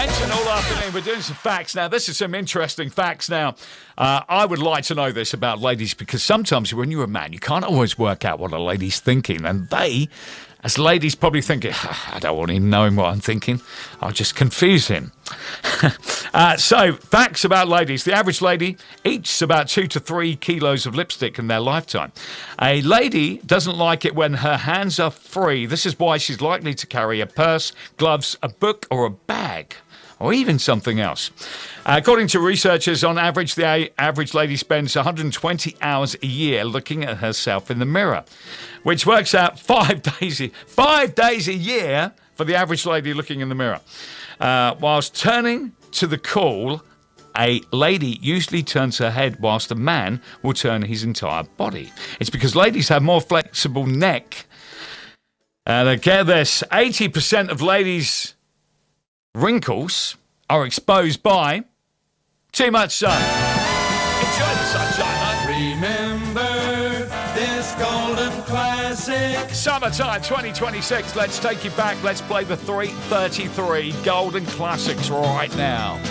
mentioned all afternoon, we're doing some facts now. This is some interesting facts now. I would like to know this about ladies because sometimes when you're a man, you can't always work out what a lady's thinking. And they, as ladies, probably think, I don't want him knowing what I'm thinking. I'll just confuse him. So, facts about ladies. The average lady eats about 2 to 3 kilos of lipstick in their lifetime. A lady doesn't like it when her hands are free. This is why she's likely to carry a purse, gloves, a book, or a bag, or even something else. According to researchers, on average, the average lady spends 120 hours a year looking at herself in the mirror, which works out 5 days a year for the average lady looking in the mirror. Whilst turning to the call, a lady usually turns her head whilst a man will turn his entire body. It's because ladies have more flexible neck. Get this, 80% of ladies' wrinkles are exposed by too much sun. Enjoy the sunshine, mate. Remember this golden classic. Summertime 2026. Let's take you back. Let's play the 333 Golden Classics right now.